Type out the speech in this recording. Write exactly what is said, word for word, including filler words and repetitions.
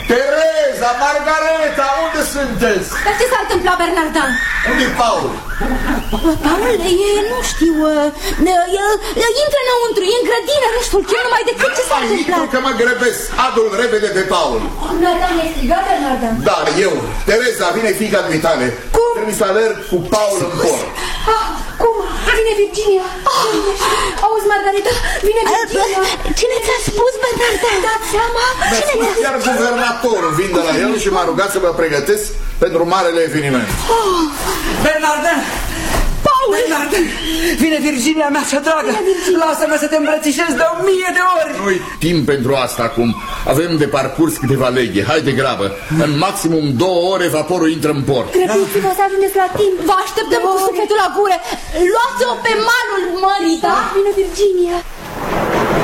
Tereza, Margareta, unde sunteți? Dar ce s-a întâmplat, Bernardin? Unde-i Paul? Paul, e, nu știu, el, el intră înăuntru, e în grădină, nu știu ce, numai decât ce s-a întâmplat. Că mă grăbesc, adu-l repede pe Paul. Bernardin, e strigat, Bernardin? Da, eu, Tereza, vine fiica dumitale. Cum? Trebuie să alerg cu Paul în port. Ah, cum? Vine Virginia. Ah. Auzi, Margareta, vine Virginia. Cine ți-a spus, Bernardin? Dați seama? Mi-a spus chiar guvernatorul, vin de la el și m-a rugat să mă pregătesc pentru marele eveniment. Oh. Bernardin! Paul! Bernardin! Vine Virginia mea cea dragă! Lasă-mă să te îmbrățișez de o mie de ori! Nu-i timp pentru asta acum. Avem de parcurs câteva leghe. Hai de grabă. În maximum două ore vaporul intră în port. Grăbiți-vă să ajungeți la timp. Vă așteptăm cu sufletul la gură. Luați-o pe malul mării, da? Vine Virginia.